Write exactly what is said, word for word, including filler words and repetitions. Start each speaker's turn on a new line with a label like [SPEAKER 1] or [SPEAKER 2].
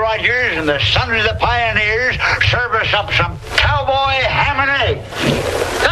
[SPEAKER 1] Rogers and the Sons of the Pioneers serve us up some cowboy ham and eggs.